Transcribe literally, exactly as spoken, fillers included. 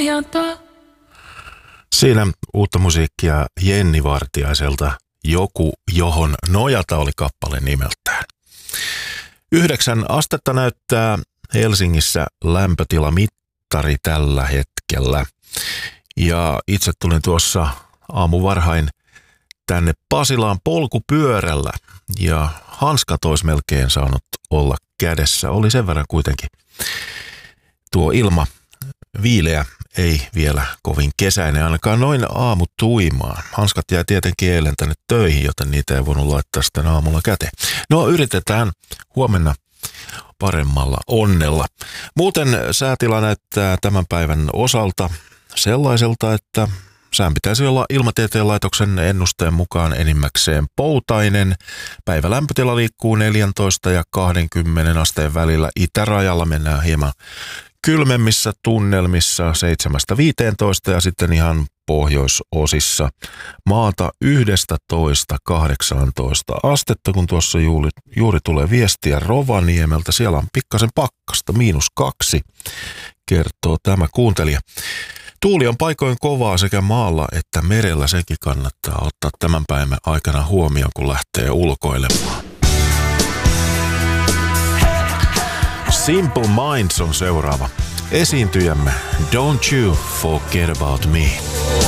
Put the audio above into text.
nojata. Siinä uutta musiikkia Jenni Vartiaiselta. Joku, johon nojata oli kappale nimeltään. Yhdeksän astetta näyttää Helsingissä lämpötilamittari tällä hetkellä. Ja itse tulin tuossa aamuvarhain tänne Pasilaan polkupyörällä ja hanskat olisi melkein saanut olla kädessä. Oli sen verran kuitenkin tuo ilma viileä, ei vielä kovin kesäinen, ainakaan noin aamutuimaan. Hanskat jää tietenkin eilen tänne töihin, joten niitä ei voinut laittaa sitten aamulla käteen. No yritetään huomenna paremmalla onnella. Muuten säätila näyttää tämän päivän osalta sellaiselta, että sään pitäisi olla Ilmatieteen laitoksen ennusteen mukaan enimmäkseen poutainen. Päivä lämpötila liikkuu neljätoista ja kaksikymmentä asteen välillä. Itärajalla mennään hieman kylmemmissä tunnelmissa seitsemästä viiteentoista ja sitten ihan pohjoisosissa maata yksitoista kahdeksantoista astetta, kun tuossa juuri, juuri tulee viestiä Rovaniemeltä. Siellä on pikkasen pakkasta, miinus kaksi, kertoo tämä kuuntelija. Tuuli on paikoin kovaa sekä maalla että merellä, sekin kannattaa ottaa tämän päivän aikana huomioon, kun lähtee ulkoilemaan. Simple Minds on seuraava esiintyjämme. Don't you forget about me.